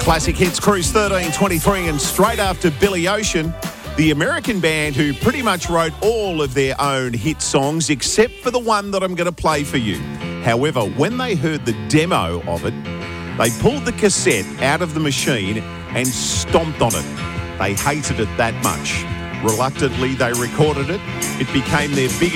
Classic Hits Cruise 1323, and straight after Billy Ocean, the American band who pretty much wrote all of their own hit songs except for the one that I'm going to play for you. However, when they heard the demo of it, they pulled the cassette out of the machine and stomped on it. They hated it that much. Reluctantly, they recorded it. It became their biggest